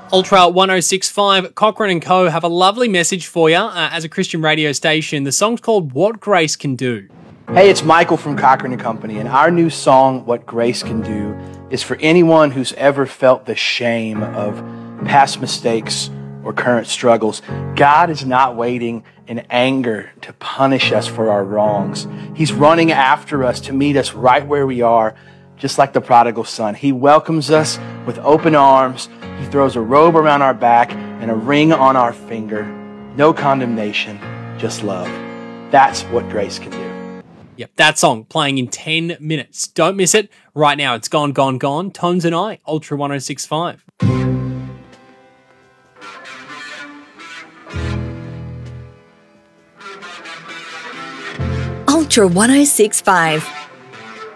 Ultra 1065, Cochrane and Co. have a lovely message for you as a Christian radio station. The song's called What Grace Can Do. Hey, it's Michael from Cochrane and Company, and our new song, What Grace Can Do, is for anyone who's ever felt the shame of past mistakes or current struggles. God is not waiting in anger to punish us for our wrongs. He's running after us to meet us right where we are, just like the prodigal son. He welcomes us with open arms. He throws a robe around our back and a ring on our finger. No condemnation, just love. That's what grace can do. Yep, that song playing in 10 minutes. Don't miss it. Right now, it's Gone, Gone, Gone. Tones and I, Ultra 1065. Ultra 1065.